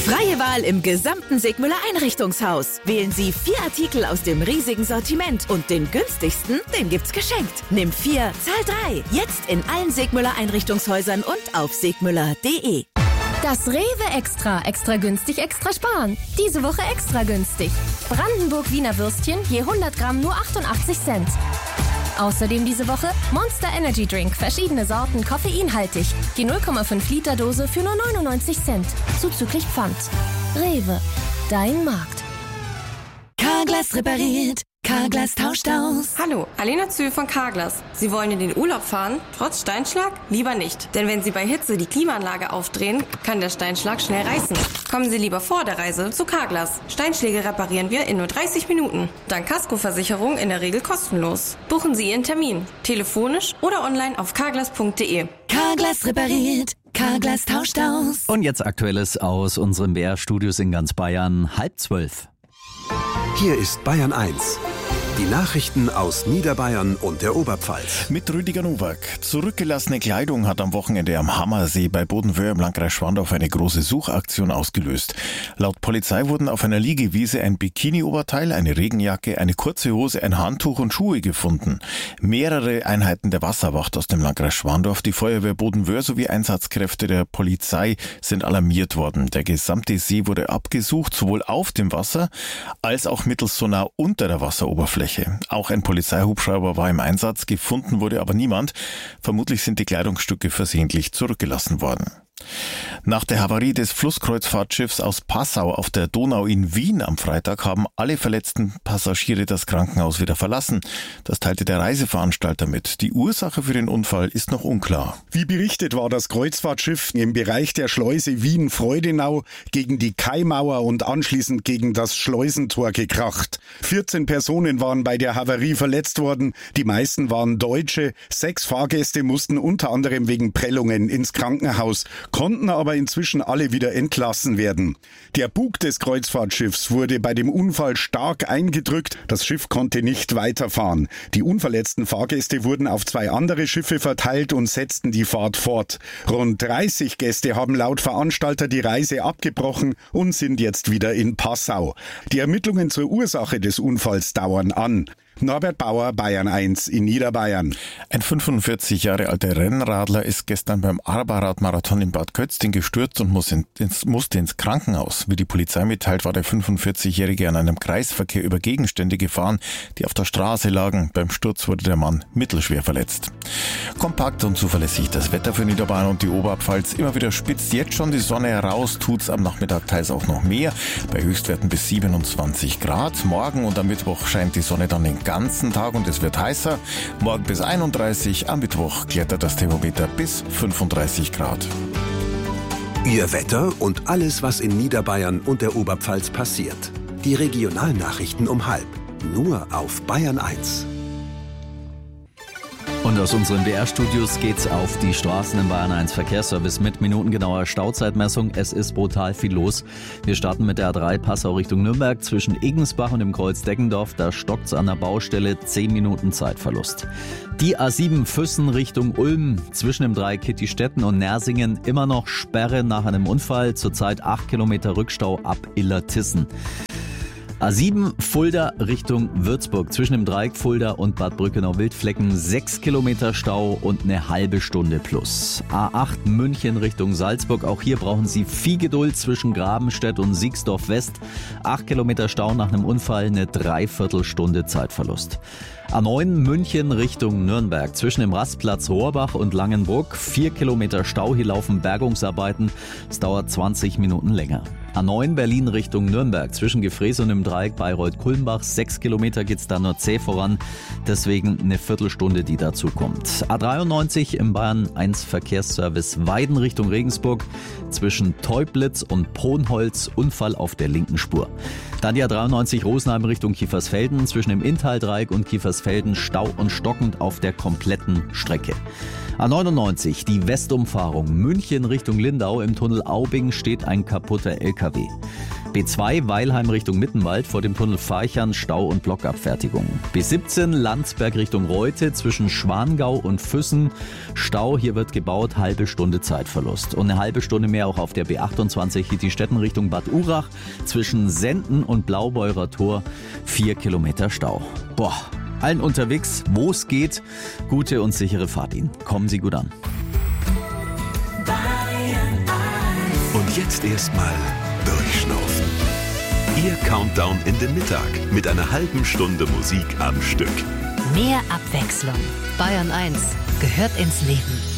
Freie Wahl im gesamten Segmüller Einrichtungshaus. Wählen Sie 4 Artikel aus dem riesigen Sortiment und den günstigsten, den gibt's geschenkt. Nimm 4, zahl 3. Jetzt in allen Segmüller Einrichtungshäusern und auf segmüller.de. Das Rewe Extra. Extra günstig, extra sparen. Diese Woche extra günstig. Brandenburg Wiener Würstchen je 100 Gramm nur 88 Cent. Außerdem diese Woche Monster Energy Drink. Verschiedene Sorten, koffeinhaltig. Die 0,5 Liter Dose für nur 99 Cent. Zuzüglich Pfand. Rewe. Dein Markt. Carglass repariert. Carglass tauscht aus. Hallo, Alena Zühl von Carglass. Sie wollen in den Urlaub fahren? Trotz Steinschlag? Lieber nicht. Denn wenn Sie bei Hitze die Klimaanlage aufdrehen, kann der Steinschlag schnell reißen. Kommen Sie lieber vor der Reise zu Carglass. Steinschläge reparieren wir in nur 30 Minuten. Dank Kaskoversicherung in der Regel kostenlos. Buchen Sie Ihren Termin. Telefonisch oder online auf carglass.de. Carglass repariert. Carglass tauscht aus. Und jetzt Aktuelles aus unseren BR-Studios in ganz Bayern, 11:30. Hier ist Bayern 1. Die Nachrichten aus Niederbayern und der Oberpfalz. Mit Rüdiger Nowak. Zurückgelassene Kleidung hat am Wochenende am Hammersee bei Bodenwöhr im Landkreis Schwandorf eine große Suchaktion ausgelöst. Laut Polizei wurden auf einer Liegewiese ein Bikini-Oberteil, eine Regenjacke, eine kurze Hose, ein Handtuch und Schuhe gefunden. Mehrere Einheiten der Wasserwacht aus dem Landkreis Schwandorf, die Feuerwehr Bodenwöhr sowie Einsatzkräfte der Polizei sind alarmiert worden. Der gesamte See wurde abgesucht, sowohl auf dem Wasser als auch mittels Sonar unter der Wasseroberfläche. Auch ein Polizeihubschrauber war im Einsatz, gefunden wurde aber niemand. Vermutlich sind die Kleidungsstücke versehentlich zurückgelassen worden. Nach der Havarie des Flusskreuzfahrtschiffs aus Passau auf der Donau in Wien am Freitag haben alle verletzten Passagiere das Krankenhaus wieder verlassen. Das teilte der Reiseveranstalter mit. Die Ursache für den Unfall ist noch unklar. Wie berichtet, war das Kreuzfahrtschiff im Bereich der Schleuse Wien-Freudenau gegen die Kaimauer und anschließend gegen das Schleusentor gekracht. 14 Personen waren bei der Havarie verletzt worden. Die meisten waren Deutsche. 6 Fahrgäste mussten unter anderem wegen Prellungen ins Krankenhaus, konnten aber inzwischen alle wieder entlassen werden. Der Bug des Kreuzfahrtschiffs wurde bei dem Unfall stark eingedrückt. Das Schiff konnte nicht weiterfahren. Die unverletzten Fahrgäste wurden auf 2 andere Schiffe verteilt und setzten die Fahrt fort. Rund 30 Gäste haben laut Veranstalter die Reise abgebrochen und sind jetzt wieder in Passau. Die Ermittlungen zur Ursache des Unfalls dauern an. Norbert Bauer, Bayern 1 in Niederbayern. Ein 45 Jahre alter Rennradler ist gestern beim Arbarat-Marathon in Bad Kötzting gestürzt und musste ins Krankenhaus. Wie die Polizei mitteilt, war der 45-Jährige an einem Kreisverkehr über Gegenstände gefahren, die auf der Straße lagen. Beim Sturz wurde der Mann mittelschwer verletzt. Kompakt und zuverlässig das Wetter für Niederbayern und die Oberpfalz. Immer wieder spitzt jetzt schon die Sonne heraus, tut's am Nachmittag teils auch noch mehr. Bei Höchstwerten bis 27 Grad. Morgen und am Mittwoch scheint die Sonne dann den ganzen Tag und es wird heißer. Morgen bis 31, am Mittwoch klettert das Thermometer bis 35 Grad. Ihr Wetter und alles, was in Niederbayern und der Oberpfalz passiert. Die Regionalnachrichten um 12:30. Nur auf Bayern 1. Und aus unseren BR-Studios geht's auf die Straßen im Bayern 1 Verkehrsservice mit minutengenauer Stauzeitmessung. Es ist brutal viel los. Wir starten mit der A3 Passau Richtung Nürnberg zwischen Igensbach und dem Kreuz Deggendorf. Da stockt's an der Baustelle, 10 Minuten Zeitverlust. Die A7 Füssen Richtung Ulm zwischen dem Dreieck Kittistetten und Nersingen immer noch Sperre nach einem Unfall. Zurzeit 8 Kilometer Rückstau ab Illertissen. A7 Fulda Richtung Würzburg zwischen dem Dreieck Fulda und Bad Brückenau-Wildflecken 6 Kilometer Stau und eine halbe Stunde plus. A8 München Richtung Salzburg, auch hier brauchen Sie viel Geduld zwischen Grabenstedt und Siegsdorf West. 8 Kilometer Stau nach einem Unfall, eine Dreiviertelstunde Zeitverlust. A9 München Richtung Nürnberg zwischen dem Rastplatz Rohrbach und Langenbruck 4 Kilometer Stau, hier laufen Bergungsarbeiten, es dauert 20 Minuten länger. A9 Berlin Richtung Nürnberg zwischen Gefrees und dem Dreieck Bayreuth-Kulmbach 6 Kilometer geht's da nur zäh voran, deswegen eine Viertelstunde, die dazu kommt. A93 im Bayern 1 Verkehrsservice Weiden Richtung Regensburg zwischen Teublitz und Ponholz, Unfall auf der linken Spur. Dann die A93 Rosenheim Richtung Kiefersfelden zwischen dem Inntal-Dreieck und Kiefersfelden Stau und stockend auf der kompletten Strecke. A99 die Westumfahrung München Richtung Lindau, im Tunnel Aubing steht ein kaputter LKW. B2 Weilheim Richtung Mittenwald vor dem Tunnel Farchern Stau und Blockabfertigung. B17 Landsberg Richtung Reute zwischen Schwangau und Füssen Stau, hier wird gebaut, halbe Stunde Zeitverlust. Und eine halbe Stunde mehr auch auf der B28 Hittistetten Richtung Bad Urach zwischen Senden und Blaubeurer Tor 4 Kilometer Stau. Boah, allen unterwegs, wo es geht, gute und sichere Fahrt Ihnen. Kommen Sie gut an. Und jetzt erstmal durchschnaufen. Ihr Countdown in den Mittag mit einer halben Stunde Musik am Stück. Mehr Abwechslung. Bayern 1 gehört ins Leben.